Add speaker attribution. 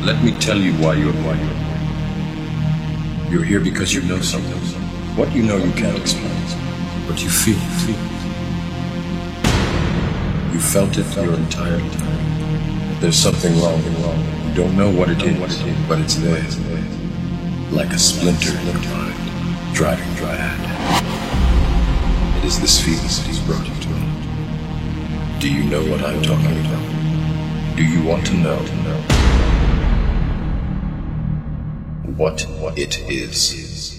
Speaker 1: Let me tell you why you're here. You're here because you know something. What you know you can't explain, but you feel it. You felt it your entire time. There's something wrong. You don't know what it is, but it's there. Like a splinter in your mind, driving mad. It is this feeling that has brought you to me. Do you know what I'm talking about? Do you want to know what it is?